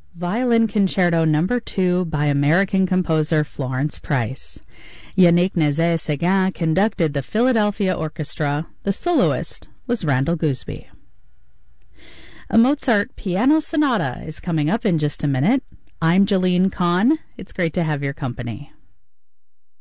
Violin Concerto No. 2 by American composer Florence Price. Yannick Nézet-Séguin conducted the Philadelphia Orchestra. The soloist was Randall Gooseby. A Mozart piano sonata is coming up in just a minute. I'm Jalene Kahn. It's great to have your company.